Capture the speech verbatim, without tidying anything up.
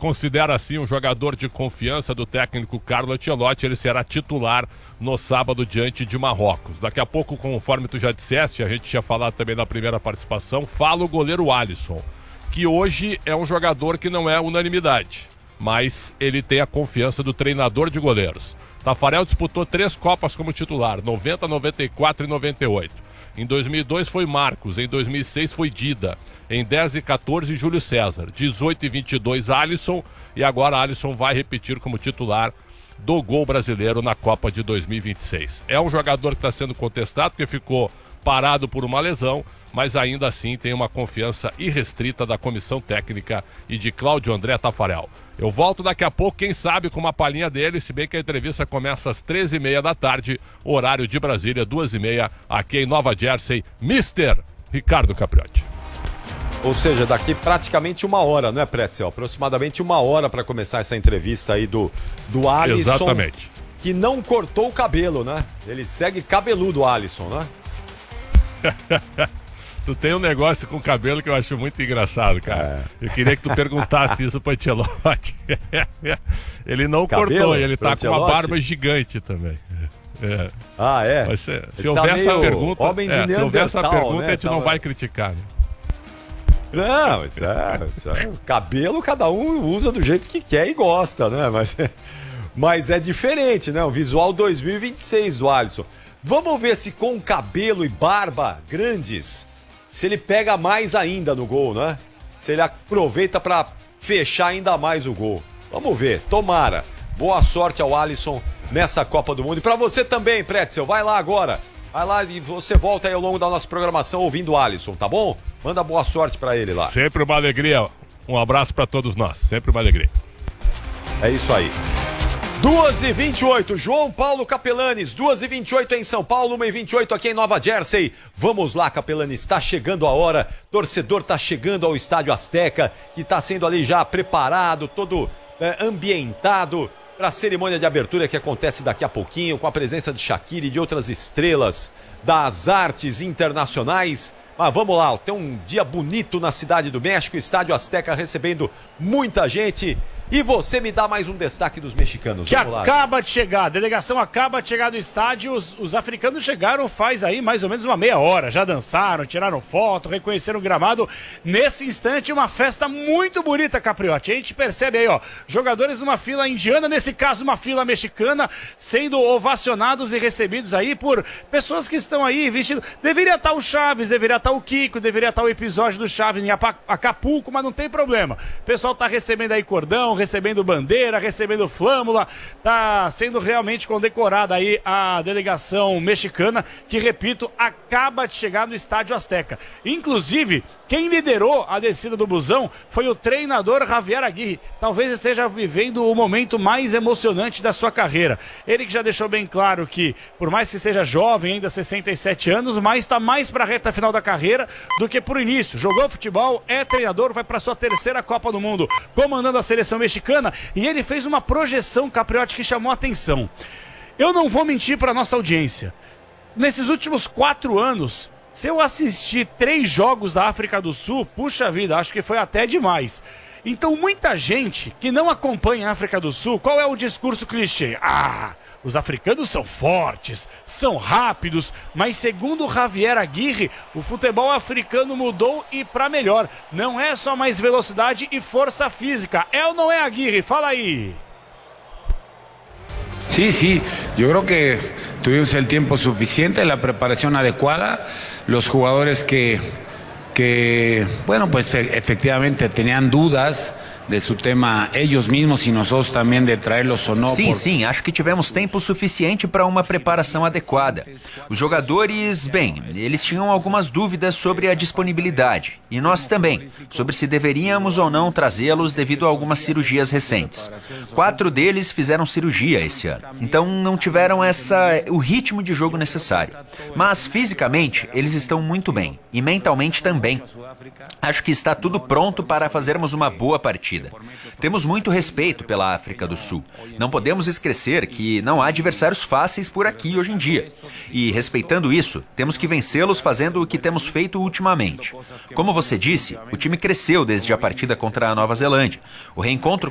considera assim um jogador de confiança do técnico Carlo Ancelotti. Ele será titular no sábado diante de Marrocos. Daqui a pouco, conforme tu já disseste, a gente tinha falado também na primeira participação, fala o goleiro Alisson, que hoje é um jogador que não é unanimidade, mas ele tem a confiança do treinador de goleiros. Tafarel disputou três Copas como titular, noventa, noventa e quatro e noventa e oito. Em dois mil e dois foi Marcos, em dois mil e seis foi Dida, em dez e quatorze Júlio César, dezoito e vinte e dois Alisson, e agora Alisson vai repetir como titular do gol brasileiro na Copa de dois mil e vinte e seis. É um jogador que está sendo contestado porque ficou parado por uma lesão, mas ainda assim tem uma confiança irrestrita da comissão técnica e de Cláudio André Tafarel. Eu volto daqui a pouco, quem sabe, com uma palhinha dele, se bem que a entrevista começa às treze e meia da tarde, horário de Brasília, duas e meia, aqui em Nova Jersey, mister Ricardo Capriotti. Ou seja, daqui praticamente uma hora, não é, Pretzel? Aproximadamente uma hora para começar essa entrevista aí do, do Alisson. Exatamente. Que não cortou o cabelo, né? Ele segue cabeludo, o Alisson, né? Tu tem um negócio com o cabelo que eu acho muito engraçado, cara. É. Eu queria que tu perguntasse isso pro Ancelotti. Ele não cabelo, cortou, ele tá com uma barba gigante também. É. Ah, é? Mas se, se houver tá essa pergunta, é, se houver essa pergunta, né? A gente não vai criticar, né? Não, isso é, isso é. O cabelo cada um usa do jeito que quer e gosta, né? Mas, mas é diferente, né? O visual dois mil e vinte e seis do Alisson. Vamos ver se com cabelo e barba grandes, se ele pega mais ainda no gol, né? Se ele aproveita para fechar ainda mais o gol. Vamos ver, tomara. Boa sorte ao Alisson nessa Copa do Mundo. E para você também, Pretzel, vai lá agora. Vai lá e você volta aí ao longo da nossa programação ouvindo o Alisson, tá bom? Manda boa sorte para ele lá. Sempre uma alegria. Um abraço para todos nós. Sempre uma alegria. É isso aí. duas e vinte e oito, João Paulo Capelanes, duas e vinte e oito em São Paulo, uma e vinte e oito aqui em Nova Jersey. Vamos lá, Capelanes, está chegando a hora, torcedor está chegando ao Estádio Azteca, que está sendo ali já preparado, todo é, ambientado para a cerimônia de abertura que acontece daqui a pouquinho, com a presença de Shakira e de outras estrelas das artes internacionais. Mas vamos lá, tem um dia bonito na Cidade do México, Estádio Azteca recebendo muita gente. E você me dá mais um destaque dos mexicanos. Que acaba de chegar, a delegação acaba de chegar no estádio, os, os africanos chegaram faz aí mais ou menos uma meia hora, já dançaram, tiraram foto, reconheceram o gramado. Nesse instante, uma festa muito bonita, Capriotti. A gente percebe aí, ó, jogadores numa fila indiana, nesse caso uma fila mexicana, sendo ovacionados e recebidos aí por pessoas que estão aí vestindo. Deveria estar o Chaves, deveria estar o Kiko, deveria estar o episódio do Chaves em Acapulco, mas não tem problema. O pessoal tá recebendo aí cordão, recebendo bandeira, recebendo flâmula, tá sendo realmente condecorada aí a delegação mexicana, que, repito, acaba de chegar no Estádio Azteca. Inclusive, quem liderou a descida do busão foi o treinador Javier Aguirre. Talvez esteja vivendo o momento mais emocionante da sua carreira. Ele que já deixou bem claro que, por mais que seja jovem, ainda sessenta e sete anos, mas está mais para a reta final da carreira do que para o início. Jogou futebol, é treinador, vai para sua terceira Copa do Mundo, comandando a seleção mexicana, e ele fez uma projeção, Capriotti, que chamou a atenção. Eu não vou mentir para nossa audiência. Nesses últimos quatro anos, se eu assistir três jogos da África do Sul, puxa vida, acho que foi até demais. Então, muita gente que não acompanha a África do Sul, qual é o discurso clichê? Ah, os africanos são fortes, são rápidos, mas segundo Javier Aguirre, o futebol africano mudou e para melhor. Não é só mais velocidade e força física. É ou não é, Aguirre? Fala aí. Sí, sí, yo creo que tuvimos el tiempo suficiente, la preparación adecuada, los jugadores que, que bueno, pues efectivamente tenían dudas de su tema ellos mismos e nós também de traê-los ou não. Sim, por... sim, acho que tivemos tempo suficiente para uma preparação adequada. Os jogadores, bem, eles tinham algumas dúvidas sobre a disponibilidade. E nós também, sobre se deveríamos ou não trazê-los devido a algumas cirurgias recentes. Quatro deles fizeram cirurgia esse ano. Então não tiveram essa, o ritmo de jogo necessário. Mas fisicamente, eles estão muito bem. E mentalmente também. Acho que está tudo pronto para fazermos uma boa partida. Temos muito respeito pela África do Sul. Não podemos esquecer que não há adversários fáceis por aqui hoje em dia. E, respeitando isso, temos que vencê-los fazendo o que temos feito ultimamente. Como você disse, o time cresceu desde a partida contra a Nova Zelândia. O reencontro